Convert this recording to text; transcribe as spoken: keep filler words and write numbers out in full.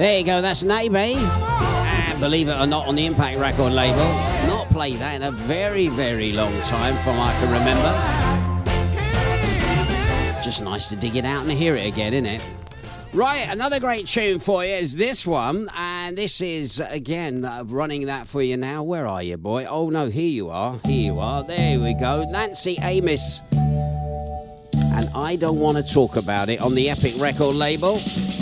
There you go, that's Navy. And believe it or not, on the Impact record label. Not played that in a very, very long time from I can remember. Just nice to dig it out and hear it again, isn't it? Right, another great tune for you is this one. And this is, again, uh, running that for you now. Where are you, boy? Oh, no, here you are. Here you are. There we go. Nancy Amos. And I Don't Want to Talk About It on the Epic record label.